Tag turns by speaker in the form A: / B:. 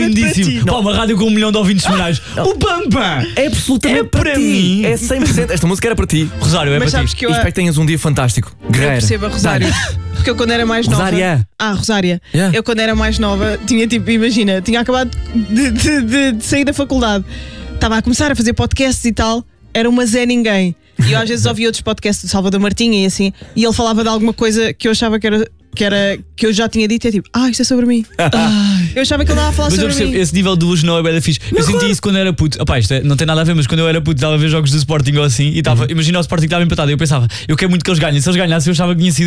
A: lindíssimo. Pá, uma rádio com 1 milhão de ouvintes semanais. O Pampa!
B: É absolutamente
A: para
B: ti.
A: mim.
B: É 100%. Esta música era para ti.
A: Rosário, é
C: Mas
A: para
C: sabes
A: ti.
C: que eu
B: Espero que tenhas um dia fantástico.
C: Eu
B: Guerreiro.
C: percebo a Rosário. Porque eu quando era mais nova.
B: Rosária.
C: Rosária.
B: Yeah.
C: Eu quando era mais nova tinha tipo, imagina, tinha acabado de sair da faculdade. Estava a começar a fazer podcasts e tal. Era uma Zé Ninguém. E eu às vezes ouvia outros podcasts do Salvador Martinha e assim. E ele falava de alguma coisa que eu achava que eu já tinha dito. E é tipo, isto é sobre mim. Eu achava que ele estava a falar
A: Mas eu
C: sobre
A: percebo,
C: mim.
A: esse nível de luz não é bem da fixe. Eu senti isso quando era puto. Opá, isto não tem nada a ver, mas quando eu era puto estava a ver jogos do Sporting ou assim. E estava, imagina o Sporting que estava empatado. E eu pensava, eu quero muito que eles ganhem. Se eles ganhassem, eu achava que tinha sido